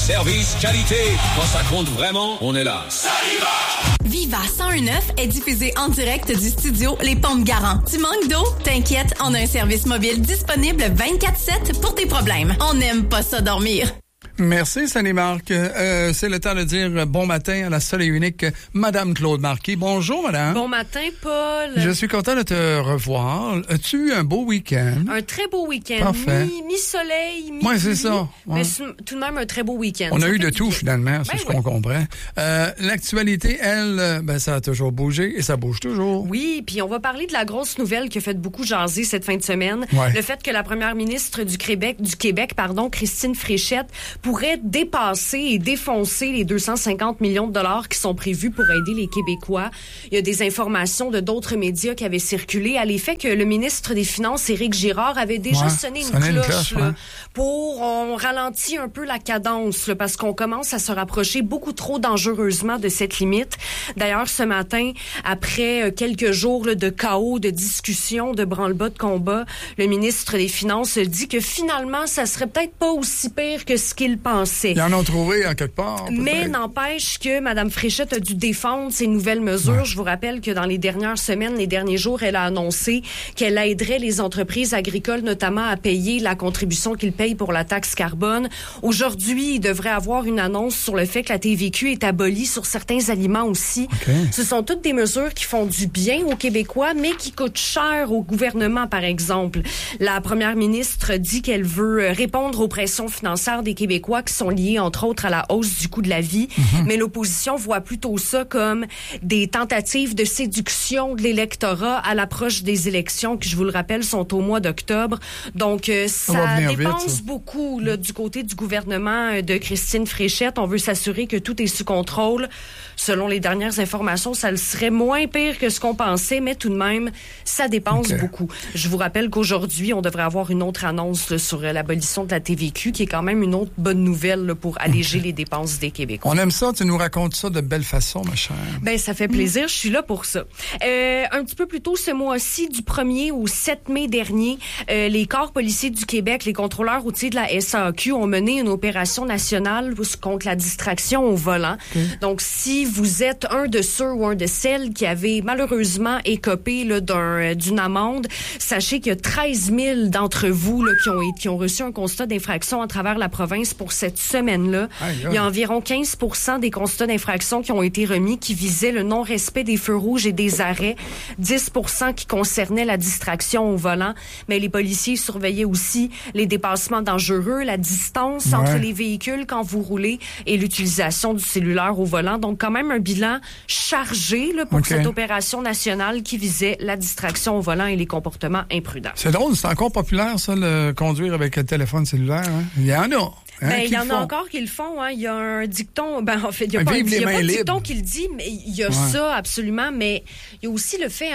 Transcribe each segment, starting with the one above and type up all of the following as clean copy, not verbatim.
service, qualité. Quand ça compte vraiment, on est là. Ça y va! Viva 101.9 est diffusé en direct du studio Les Pompes Garant. Tu manques d'eau? T'inquiète, on a un service mobile disponible 24/7 pour tes problèmes. On n'aime pas ça dormir. Merci, Sandy Marc. C'est le temps de dire bon matin à la seule et unique Madame Claude Marquis. Bonjour, Madame. Bon matin, Paul. Je suis content de te revoir. As-tu eu un beau week-end? Un très beau week-end. Parfait. Mi-soleil, mi-pluie. Oui, c'est ça. Ouais. Mais tout de même un très beau week-end. On a eu de du tout, bien. finalement, c'est ce qu'on comprend. L'actualité, elle, ça a toujours bougé et ça bouge toujours. Oui, puis on va parler de la grosse nouvelle qui a fait beaucoup jaser cette fin de semaine. Ouais. Le fait que la première ministre du Québec, Christine Fréchette, pourrait dépasser et défoncer les 250 millions de dollars qui sont prévus pour aider les Québécois. Il y a des informations de d'autres médias qui avaient circulé à l'effet que le ministre des Finances, Éric Girard, avait déjà sonné une cloche là, pour on ralentit un peu la cadence là, parce qu'on commence à se rapprocher beaucoup trop dangereusement de cette limite. D'ailleurs, ce matin, après quelques jours là, de chaos, de discussions, de branle-bas de combat, le ministre des Finances dit que finalement, ça serait peut-être pas aussi pire que ce qu'il pensait. Ils en ont trouvé en quelque part. Mais n'empêche que Mme Fréchette a dû défendre ces nouvelles mesures. Ouais. Je vous rappelle que dans les dernières semaines, les derniers jours, elle a annoncé qu'elle aiderait les entreprises agricoles, notamment à payer la contribution qu'ils payent pour la taxe carbone. Aujourd'hui, il devrait avoir une annonce sur le fait que la TVQ est abolie sur certains aliments aussi. Okay. Ce sont toutes des mesures qui font du bien aux Québécois, mais qui coûtent cher au gouvernement, par exemple. La première ministre dit qu'elle veut répondre aux pressions financières des Québécois qui sont liées, entre autres, à la hausse du coût de la vie. Mais l'opposition voit plutôt ça comme des tentatives de séduction de l'électorat à l'approche des élections, qui, je vous le rappelle, sont au mois d'octobre. Donc, ça dépense beaucoup là, du côté du gouvernement de Christine Fréchette. On veut s'assurer que tout est sous contrôle. Selon les dernières informations, ça le serait moins pire que ce qu'on pensait, mais tout de même, ça dépense beaucoup. Je vous rappelle qu'aujourd'hui, on devrait avoir une autre annonce là, sur l'abolition de la TVQ, qui est quand même une autre bonne nouvelle là, pour alléger les dépenses des Québécois. On aime ça, tu nous racontes ça de belle façon, ma chère. Ben, ça fait plaisir, je suis là pour ça. Un petit peu plus tôt ce mois-ci, du 1er au 7 mai dernier, les corps policiers du Québec, les contrôleurs routiers de la SAQ ont mené une opération nationale contre la distraction au volant. Donc, si vous êtes un de ceux ou un de celles qui avaient malheureusement écopé là, d'une amende, sachez qu'il y a 13 000 d'entre vous là, qui ont reçu un constat d'infraction à travers la province pour cette semaine-là. Il y a environ 15% des constats d'infraction qui ont été remis qui visaient le non-respect des feux rouges et des arrêts, 10% qui concernaient la distraction au volant, mais les policiers surveillaient aussi les dépassements dangereux, la distance entre les véhicules quand vous roulez et l'utilisation du cellulaire au volant. Donc, quand même un bilan chargé là, pour cette opération nationale qui visait la distraction au volant et les comportements imprudents. C'est drôle, c'est encore populaire, ça, le conduire avec le téléphone cellulaire. Hein? Il y en a. Il y en a encore qui le font. Hein. Il y a un dicton. En fait, il n'y a pas un dicton qui le dit, mais il y a ça absolument. Mais il y a aussi le fait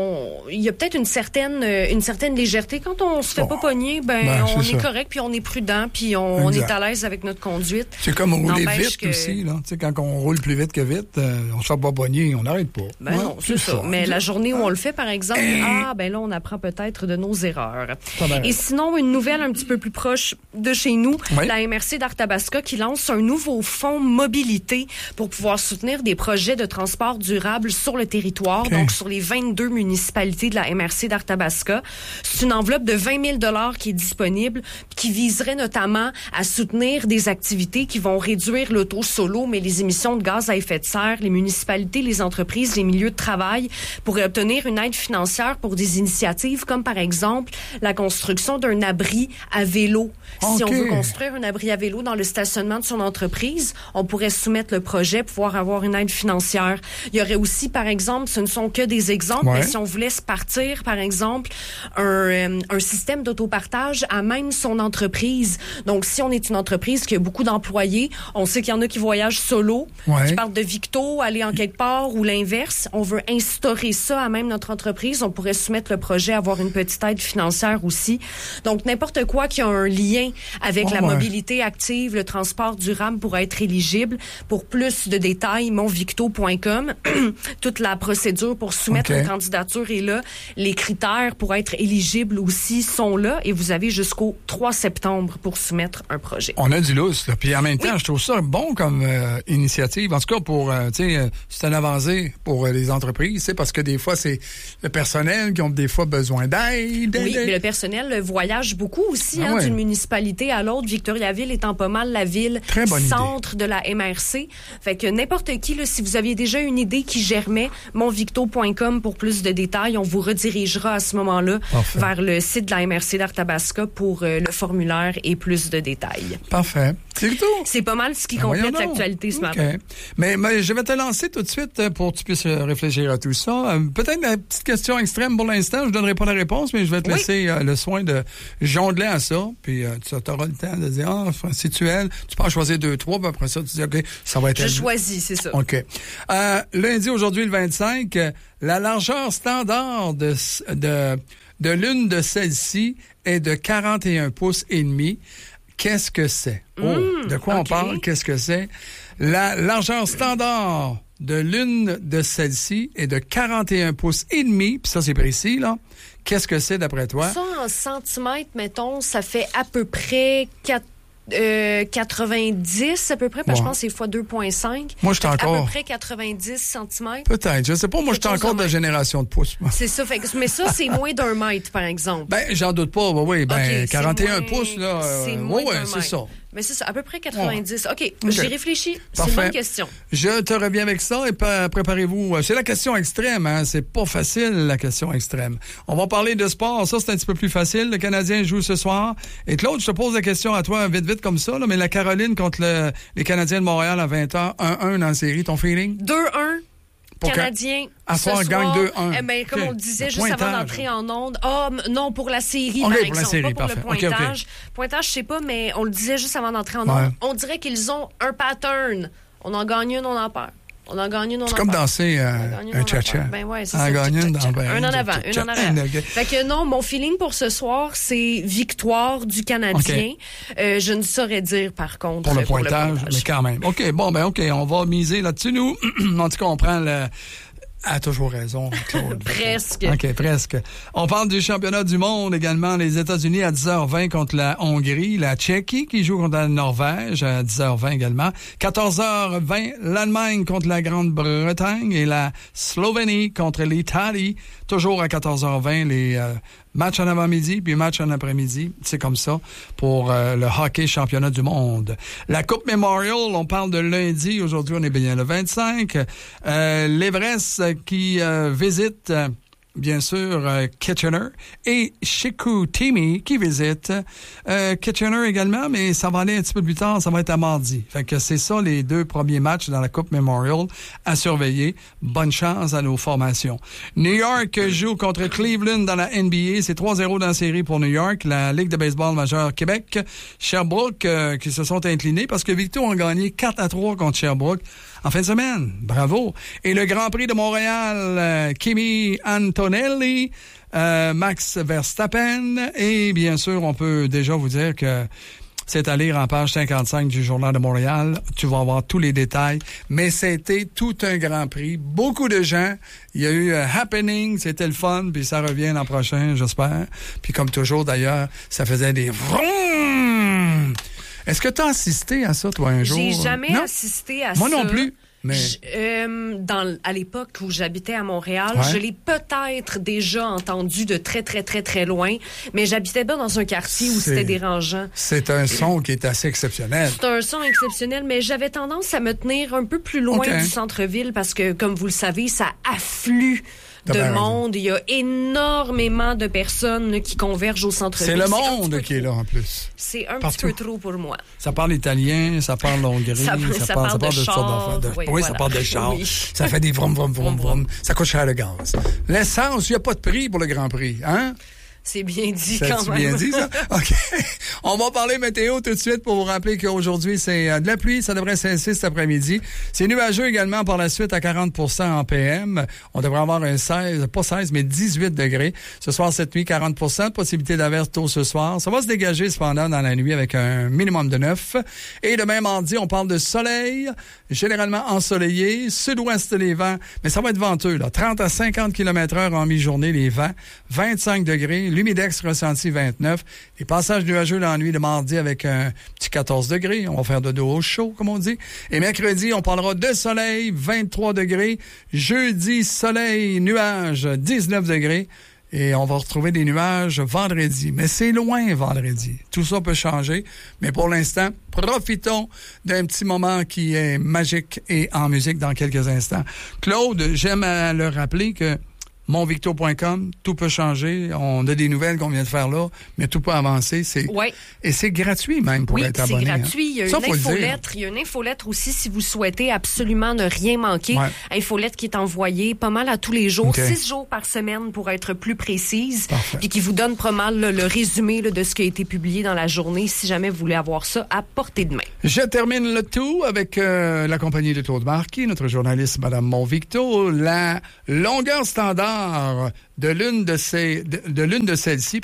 il y a peut-être une certaine légèreté quand on se fait pas pogner. On est correct, puis on est prudent, puis on est à l'aise avec notre conduite. C'est comme rouler vite aussi. Là. Tu sais, quand on roule plus vite que vite, on se fait pas pogner, on n'arrête pas. Non, c'est ça. Mais la journée où on le fait, par exemple, là, on apprend peut-être de nos erreurs. Et sinon, une nouvelle un petit peu plus proche de chez nous, la MRC d'Arthabasca qui lance un nouveau fonds mobilité pour pouvoir soutenir des projets de transport durable sur le territoire, donc sur les 22 municipalités de la MRC d'Arthabasca. C'est une enveloppe de 20 000 $ qui est disponible, qui viserait notamment à soutenir des activités qui vont réduire l'auto solo, mais les émissions de gaz à effet de serre. Les municipalités, les entreprises, les milieux de travail pourraient obtenir une aide financière pour des initiatives comme par exemple la construction d'un abri à vélo. Si on veut construire un abri à vélo dans le stationnement de son entreprise, on pourrait soumettre le projet pour pouvoir avoir une aide financière. Il y aurait aussi, par exemple, ce ne sont que des exemples, mais si on voulait se partir, par exemple, un système d'autopartage à même son entreprise. Donc, si on est une entreprise qui a beaucoup d'employés, on sait qu'il y en a qui voyagent solo, qui partent de Victo, aller en quelque part, ou l'inverse. On veut instaurer ça à même notre entreprise. On pourrait soumettre le projet, avoir une petite aide financière aussi. Donc, n'importe quoi qui a un lien avec la mobilité municipalité active le transport durable pour être éligible. Pour plus de détails, monvicto.com. Toute la procédure pour soumettre une candidature est là. Les critères pour être éligible aussi sont là et vous avez jusqu'au 3 septembre pour soumettre un projet. On a du lousse, là. Puis en même temps, je trouve ça bon comme initiative. En tout cas, pour, c'est une avancée pour les entreprises, parce que des fois, c'est le personnel qui ont des fois besoin d'aide. Oui, mais le personnel voyage beaucoup aussi d'une municipalité à l'autre. Victoriaville étant pas mal la ville centre de la MRC. Fait que n'importe qui, là, si vous aviez déjà une idée qui germait, monvicto.com pour plus de détails. On vous redirigera à ce moment-là vers le site de la MRC d'Arthabasca pour le formulaire et plus de détails. Parfait. C'est tout. C'est pas mal ce qui complète l'actualité ce matin. Mais je vais te lancer tout de suite pour que tu puisses réfléchir à tout ça. Peut-être une petite question extrême pour l'instant. Je ne donnerai pas la réponse, mais je vais te laisser le soin de jongler à ça. Puis tu auras le temps de dire, si tu es, tu peux en choisir 2, 3, puis après ça, tu dis, OK, ça va être Je choisis, c'est ça. OK. Lundi, aujourd'hui, le 25, la largeur standard de l'une de celles-ci est de 41 pouces et demi. Qu'est-ce que c'est? De quoi on parle? Qu'est-ce que c'est? La largeur standard de l'une de celles-ci est de 41 pouces et demi, puis ça, c'est précis, là. Qu'est-ce que c'est d'après toi? Ça, en centimètres, mettons, ça fait à peu près 90 à peu près, parce que je pense que c'est fois 2,5. Moi, je suis encore... À peu près 90 centimètres. Peut-être, je sais pas. Moi, je suis encore de la génération de pouces. C'est ça. Mais ça, c'est moins d'1 mètre, par exemple. Ben, j'en doute pas. Oui, 41 pouces, là. C'est moins d'1 mètre. C'est ça. Mais c'est ça, à peu près 90. OK, j'y réfléchis. Parfait. C'est une bonne question. Je te reviens avec ça et préparez-vous. C'est la question extrême, hein. C'est pas facile, la question extrême. On va parler de sport. Ça, c'est un petit peu plus facile. Le Canadien joue ce soir. Et Claude, je te pose la question à toi, vite comme ça, là, mais la Caroline contre les Canadiens de Montréal à 20h, 1-1 dans la série. Ton feeling? 2-1. Canadien. À soir, gagne 2-1. Comme on le disait juste avant d'entrer en onde. Non, pour la série, par exemple. Pour la série, pas pour le pointage. Pointage, je sais pas, mais on le disait juste avant d'entrer en onde. On dirait qu'ils ont un pattern. On en gagne une, on en perd. On en gagne une, on en perd. C'est comme danser un cha-cha. Ben ouais, c'est ça. Un en avant, une en arrière. Fait que non, mon feeling pour ce soir, c'est victoire du Canadien. Je ne saurais dire, par contre, pour le pointage, mais quand même. OK, on va miser là-dessus, nous. En tout cas, on prend le... Ah, toujours raison, Claude. Presque. OK, presque. On parle du championnat du monde également. Les États-Unis à 10h20 contre la Hongrie. La Tchéquie qui joue contre la Norvège à 10h20 également. 14h20, l'Allemagne contre la Grande-Bretagne et la Slovénie contre l'Italie. Toujours à 14h20, les matchs en avant-midi puis matchs en après-midi. C'est comme ça pour le hockey championnat du monde. La Coupe Memorial, on parle de lundi. Aujourd'hui, on est bien le 25. L'Everest qui visite... bien sûr, Kitchener et Chicoutimi qui visite Kitchener également, mais ça va aller un petit peu plus tard, ça va être à mardi. Fait que c'est ça les 2 premiers matchs dans la Coupe Memorial à surveiller. Bonne chance à nos formations. New York joue contre Cleveland dans la NBA. C'est 3-0 dans la série pour New York. La Ligue de baseball majeure Québec. Sherbrooke qui se sont inclinés parce que Victo a gagné 4-3 contre Sherbrooke en fin de semaine. Bravo. Et le Grand Prix de Montréal, Kimi Antonelli, Max Verstappen. Et bien sûr, on peut déjà vous dire que c'est à lire en page 55 du Journal de Montréal. Tu vas avoir tous les détails. Mais c'était tout un Grand Prix. Beaucoup de gens. Il y a eu un happening. C'était le fun. Puis ça revient l'an prochain, j'espère. Puis comme toujours, d'ailleurs, ça faisait des vroom. Est-ce que tu as assisté à ça, toi, un jour? J'ai jamais assisté à ça. Moi non plus. Mais... à l'époque où j'habitais à Montréal, je l'ai peut-être déjà entendu de très, très, très, très loin, mais j'habitais pas dans un quartier où c'était dérangeant. C'est un son qui est assez exceptionnel. C'est un son exceptionnel, mais j'avais tendance à me tenir un peu plus loin du centre-ville parce que, comme vous le savez, ça afflue de monde. Il y a énormément de personnes qui convergent au centre-ville. C'est le monde qui est là, en plus. C'est un petit peu trop pour moi. Ça parle italien, ça parle hongrois, ça parle de char. Oui, ça parle de char. Oui. Ça fait des vroom, vroom, vroom, vroom. Ça coûte cher le gaz. L'essence, il n'y a pas de prix pour le Grand Prix, hein? C'est bien dit quand même. C'est bien dit, ça? OK. On va parler météo tout de suite pour vous rappeler qu'aujourd'hui, c'est de la pluie. Ça devrait cesser cet après-midi. C'est nuageux également par la suite à 40% en PM. On devrait avoir un 16, pas 16, mais 18 degrés. Ce soir, cette nuit, 40%. Possibilité d'averse tôt ce soir. Ça va se dégager cependant dans la nuit avec un minimum de 9. Et demain, mardi, on parle de soleil. Généralement ensoleillé. Sud-ouest les vents. Mais ça va être venteux, là. 30 à 50 km/h en mi-journée, les vents. 25 degrés. L'humidex ressenti 29. Les passages nuageux la nuit de mardi avec un petit 14 degrés. On va faire de dos au chaud, comme on dit. Et mercredi, on parlera de soleil, 23 degrés. Jeudi, soleil, nuages, 19 degrés. Et on va retrouver des nuages vendredi. Mais c'est loin vendredi. Tout ça peut changer. Mais pour l'instant, profitons d'un petit moment qui est magique et en musique dans quelques instants. Claude, j'aime à le rappeler que monvicto.com, tout peut changer. On a des nouvelles qu'on vient de faire là, mais tout peut avancer. Oui. Et c'est gratuit même pour être abonné. Oui, c'est gratuit. Il y a une infolettre. Il y a une infolettre aussi si vous souhaitez absolument ne rien manquer. Ouais. Infolettre qui est envoyée pas mal à tous les jours, 6 jours par semaine pour être plus précise. Parfait. Puis qui vous donne pas mal le résumé de ce qui a été publié dans la journée si jamais vous voulez avoir ça à portée de main. Je termine le tout avec la compagnie de Claude Marquis, notre journaliste Madame Monvicto. La longueur standard de l'une de celles-ci,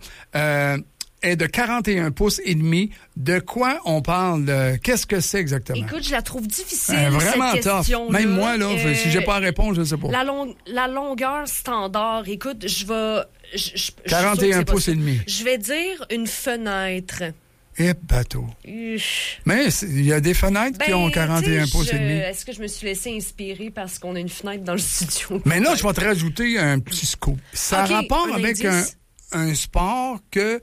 est de 41 pouces et demi. De quoi on parle? Qu'est-ce que c'est exactement? Écoute, je la trouve difficile, vraiment cette question. Tough. Même moi, là, si j'ai pas à répondre, je ne sais pas. La longueur standard, écoute, je vais... 41 pouces et demi. Je vais dire une fenêtre. Et bateau. Mais il y a des fenêtres qui ont 41 pouces et demi. Est-ce que je me suis laissé inspirer parce qu'on a une fenêtre dans le studio? Mais là, je vais te rajouter un petit scoop. Ça a rapport avec un sport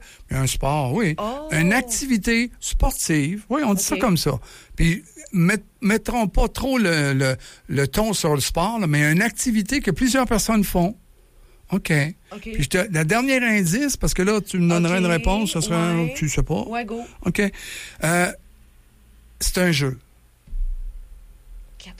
une activité sportive. Oui, on dit ça comme ça. Puis, mettrons pas trop le ton sur le sport, là, mais une activité que plusieurs personnes font. OK. Puis la dernière indice, parce que là, tu me donnerais une réponse, ça serait, tu sais pas. Ouais, go. OK. C'est un jeu. 4.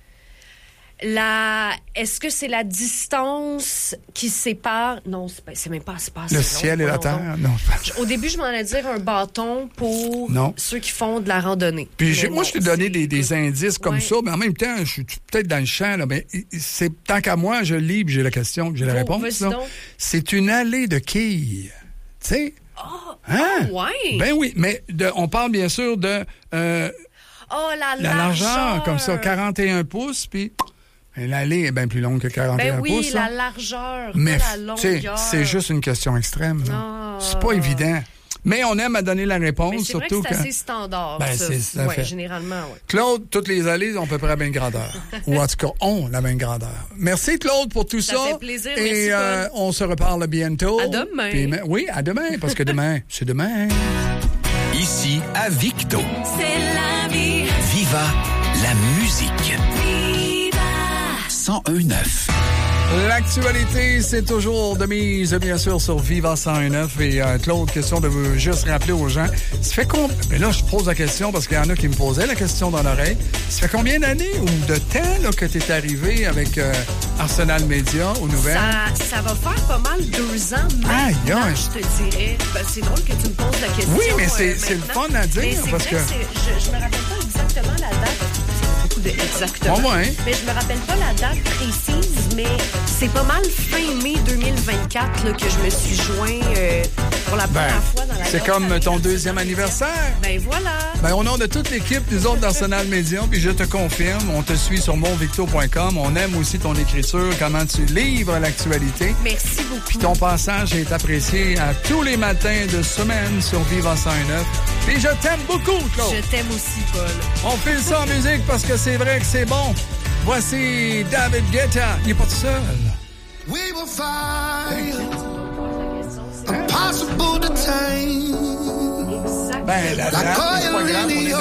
Est-ce que c'est la distance qui sépare? Non, c'est même pas assez le ciel et la terre? Non. Au début, je m'en allais dire un bâton pour ceux qui font de la randonnée. Puis moi, je t'ai donné des indices comme ça, mais en même temps, je suis peut-être dans le champ, là, mais c'est tant qu'à moi, je lis, puis j'ai la question, j'ai la réponse. C'est une allée de quilles. Tu sais? Ouais. Ben oui, mais on parle bien sûr de la largeur, comme ça, 41 pouces, puis... L'allée est bien plus longue que 41 pouces. Oui, la largeur, mais pas la longueur. C'est juste une question extrême. C'est pas évident. Mais on aime à donner la réponse. Mais c'est surtout vrai que c'est assez standard, ça. Généralement, oui. Claude, toutes les allées ont à peu près la même grandeur. Ou en tout cas, ont la même grandeur. Merci, Claude, pour tout ça. Ça fait plaisir. Et merci, on se reparle bientôt. À demain. Puis, oui, à demain, parce que demain, c'est demain. Ici, à Victo. C'est la vie. Viva la musique. 101.9. L'actualité, c'est toujours de mise, bien sûr, sur Viva 101.9. Et Claude, question de vous juste rappeler aux gens, ça fait combien... Mais là, je pose la question parce qu'il y en a qui me posaient la question dans l'oreille. Ça fait combien d'années ou de temps là, que tu es arrivé avec Arsenal Media aux nouvelles? Ça va faire pas mal 2 ans maintenant, je te dirais. Ben, c'est drôle que tu me poses la question. Oui, mais c'est le fun à dire. Mais parce vrai, que je me rappelle pas exactement la date. Exactement. Mais je me rappelle pas la date précise, mais c'est pas mal fin mai 2024 là, que je me suis joint pour la première fois dans la c'est comme ton 2e anniversaire. Ben voilà. Ben au nom de toute l'équipe, nous autres d'Arsenal Media, puis je te confirme, on te suit sur monvicto.com. On aime aussi ton écriture, comment tu livres l'actualité. Merci beaucoup. Puis ton passage est apprécié à tous les matins de semaine sur Viva 101.9. Et je t'aime beaucoup, Claude. Je t'aime aussi, Paul. On file ça en musique parce que c'est vrai que c'est bon. Voici David Guetta. Il n'est pas tout seul. We will find impossible to tame. Ben, la date, c'est pas grave.